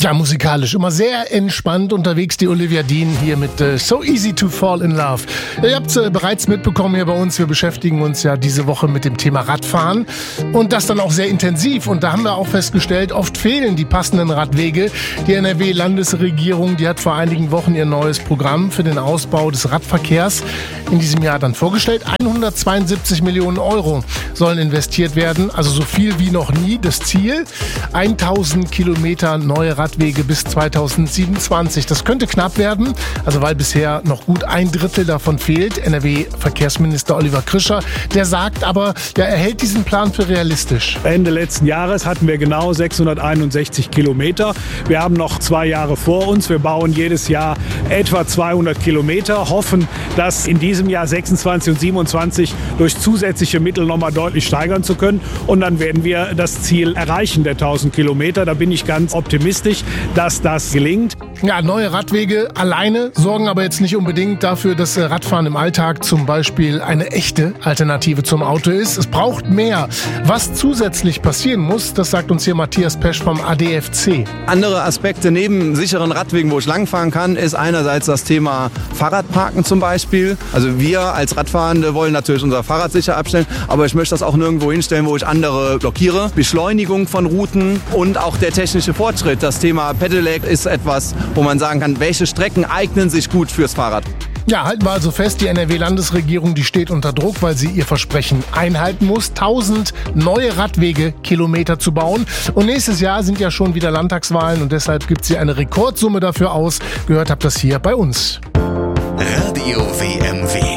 Ja, musikalisch immer sehr entspannt unterwegs, die Olivia Dean hier mit So Easy to Fall in Love. Ihr habt es bereits mitbekommen hier bei uns, wir beschäftigen uns ja diese Woche mit dem Thema Radfahren und das dann auch sehr intensiv. Und da haben wir auch festgestellt, oft fehlen die passenden Radwege. Die NRW-Landesregierung, die hat vor einigen Wochen ihr neues Programm für den Ausbau des Radverkehrs in diesem Jahr dann vorgestellt. 172 Millionen Euro sollen investiert werden, also so viel wie noch nie. Das Ziel, 1000 Kilometer neue Radwege bis 2027. Das könnte knapp werden, also weil bisher noch gut ein Drittel davon fehlt. NRW-Verkehrsminister Oliver Krischer, der sagt aber, ja, er hält diesen Plan für realistisch. Ende letzten Jahres hatten wir genau 661 Kilometer. Wir haben noch 2 Jahre vor uns. Wir bauen jedes Jahr etwa 200 Kilometer, hoffen, das in diesem Jahr 26 und 27 durch zusätzliche Mittel nochmal deutlich steigern zu können. Und dann werden wir das Ziel erreichen der 1000 Kilometer. Da bin ich ganz optimistisch, dass das gelingt. Ja, neue Radwege alleine sorgen aber jetzt nicht unbedingt dafür, dass Radfahren im Alltag zum Beispiel eine echte Alternative zum Auto ist. Es braucht mehr. Was zusätzlich passieren muss, das sagt uns hier Matthias Pesch vom ADFC. Andere Aspekte neben sicheren Radwegen, wo ich langfahren kann, ist einerseits das Thema Fahrradparken zum Beispiel. Also wir als Radfahrende wollen natürlich unser Fahrrad sicher abstellen, aber ich möchte das auch nirgendwo hinstellen, wo ich andere blockiere. Beschleunigung von Routen und auch der technische Fortschritt. Das Thema Pedelec ist etwas, wo man sagen kann, welche Strecken eignen sich gut fürs Fahrrad. Ja, halten wir also fest, die NRW-Landesregierung, die steht unter Druck, weil sie ihr Versprechen einhalten muss, 1000 neue Radwege-Kilometer zu bauen. Und nächstes Jahr sind ja schon wieder Landtagswahlen und deshalb gibt sie eine Rekordsumme dafür aus. Gehört habt das hier bei uns. Radio WMW.